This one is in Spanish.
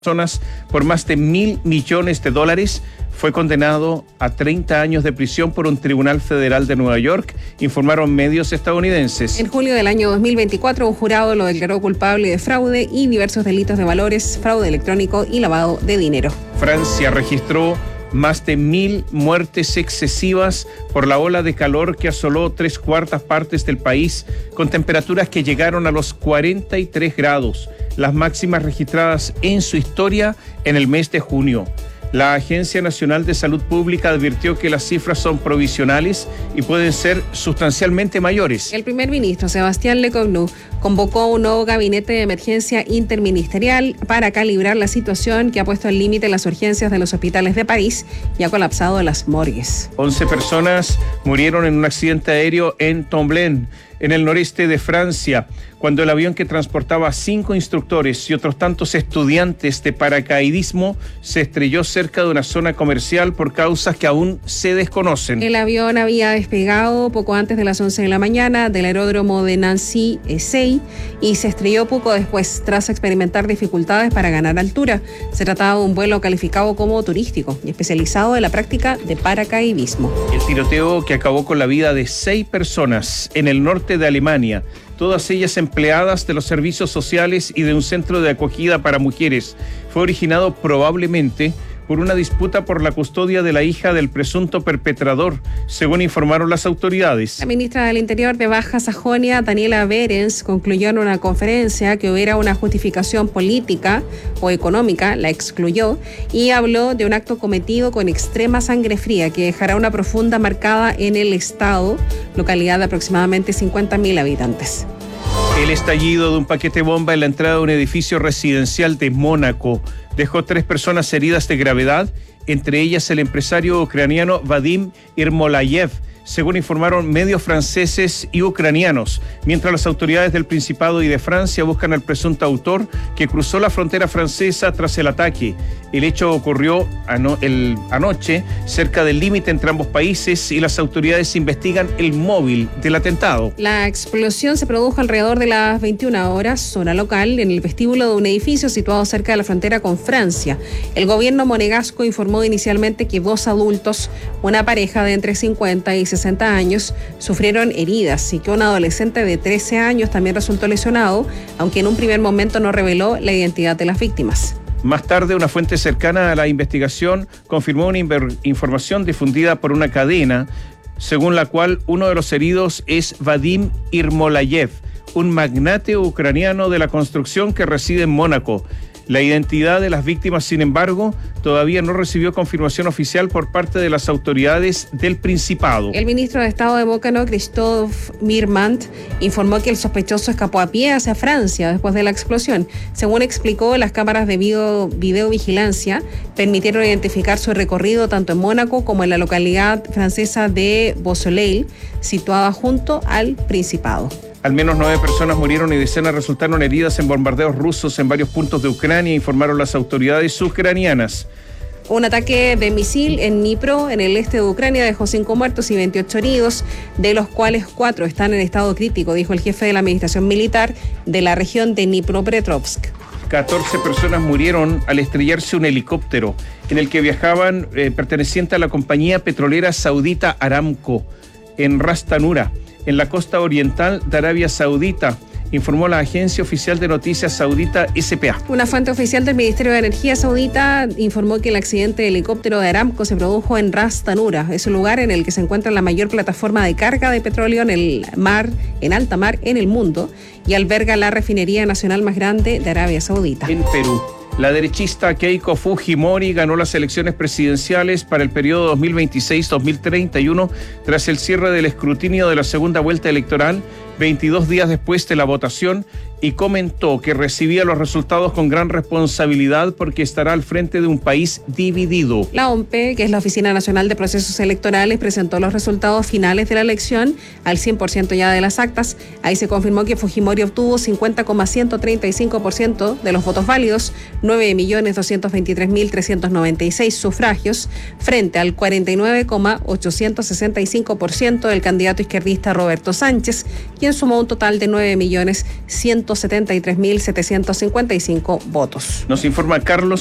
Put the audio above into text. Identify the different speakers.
Speaker 1: personas por más de $1.000 millones, fue condenado a 30 años de prisión por un tribunal federal de Nueva York, informaron medios estadounidenses.
Speaker 2: En julio del año 2024, un jurado lo declaró culpable de fraude y diversos delitos de valores, fraude electrónico y lavado de dinero.
Speaker 1: Francia registró más de 1.000 muertes excesivas por la ola de calor que asoló 3/4 partes del país, con temperaturas que llegaron a los 43 grados, las máximas registradas en su historia en el mes de junio. La Agencia Nacional de Salud Pública advirtió que las cifras son provisionales y pueden ser sustancialmente mayores.
Speaker 2: El primer ministro, Sebastián Lecornu, convocó un nuevo gabinete de emergencia interministerial para calibrar la situación que ha puesto al límite las urgencias de los hospitales de París y ha colapsado las morgues.
Speaker 1: 11 personas murieron en un accidente aéreo en Tomblain, en el noreste de Francia, cuando el avión que transportaba a 5 instructores y otros tantos estudiantes de paracaidismo se estrelló cerca de una zona comercial por causas que aún se desconocen.
Speaker 2: El avión había despegado poco antes de las 11 de la mañana del aeródromo de Nancy-Essey y se estrelló poco después tras experimentar dificultades para ganar altura. Se trataba de un vuelo calificado como turístico y especializado en la práctica de paracaidismo.
Speaker 1: El tiroteo que acabó con la vida de 6 personas en el norte de Alemania, todas ellas empleadas de los servicios sociales y de un centro de acogida para mujeres, fue originado probablemente por una disputa por la custodia de la hija del presunto perpetrador, según informaron las autoridades.
Speaker 2: La ministra del Interior de Baja Sajonia, Daniela Behrens, concluyó en una conferencia que hubiera una justificación política o económica, la excluyó, y habló de un acto cometido con extrema sangre fría que dejará una profunda marcada en el estado, localidad de aproximadamente 50.000 habitantes.
Speaker 1: El estallido de un paquete bomba en la entrada de un edificio residencial de Mónaco dejó 3 personas heridas de gravedad, entre ellas el empresario ucraniano Vadim Irmolayev, según informaron medios franceses y ucranianos, mientras las autoridades del Principado y de Francia buscan al presunto autor que cruzó la frontera francesa tras el ataque. El hecho ocurrió anoche cerca del límite entre ambos países y las autoridades investigan el móvil del atentado.
Speaker 2: La explosión se produjo alrededor de las 21 horas, hora local, en el vestíbulo de un edificio situado cerca de la frontera con Francia. El gobierno monegasco informó inicialmente que 2 adultos, una pareja de entre 50 y 60 años, sufrieron heridas y que un adolescente de 13 años también resultó lesionado, aunque en un primer momento no reveló la identidad de las víctimas.
Speaker 1: Más tarde, una fuente cercana a la investigación confirmó una información difundida por una cadena, según la cual uno de los heridos es Vadim Irmolayev, un magnate ucraniano de la construcción que reside en Mónaco. La identidad de las víctimas, sin embargo, todavía no recibió confirmación oficial por parte de las autoridades del Principado.
Speaker 2: El ministro de Estado demócrata, Christophe Mirmant, informó que el sospechoso escapó a pie hacia Francia después de la explosión. Según explicó, las cámaras de videovigilancia permitieron identificar su recorrido tanto en Mónaco como en la localidad francesa de Beausoleil, situada junto al Principado.
Speaker 1: Al menos 9 personas murieron y decenas resultaron heridas en bombardeos rusos en varios puntos de Ucrania, informaron las autoridades ucranianas.
Speaker 2: Un ataque de misil en Dnipro, en el este de Ucrania, dejó 5 muertos y 28 heridos, de los cuales 4 están en estado crítico, dijo el jefe de la administración militar de la región de Dnipropetrovsk.
Speaker 1: 14 personas murieron al estrellarse un helicóptero en el que viajaban perteneciente a la compañía petrolera saudita Aramco en Ras Tanura, en la costa oriental de Arabia Saudita, informó la agencia oficial de noticias saudita SPA.
Speaker 2: Una fuente oficial del Ministerio de Energía saudita informó que el accidente de helicóptero de Aramco se produjo en Ras Tanura. Es un lugar en el que se encuentra la mayor plataforma de carga de petróleo en alta mar en el mundo y alberga la refinería nacional más grande de Arabia Saudita.
Speaker 1: En Perú, la derechista Keiko Fujimori ganó las elecciones presidenciales para el periodo 2026-2031 tras el cierre del escrutinio de la segunda vuelta electoral, 22 días después de la votación, y comentó que recibía los resultados con gran responsabilidad porque estará al frente de un país dividido.
Speaker 2: La OMPE, que es la Oficina Nacional de Procesos Electorales, presentó los resultados finales de la elección al 100% ya de las actas. Ahí se confirmó que Fujimori obtuvo 50,135% de los votos válidos, 9.223.396 sufragios, frente al 49,865% del candidato izquierdista Roberto Sánchez, quien quien sumó un total de 9.173.755 votos.
Speaker 1: Nos informa Carlos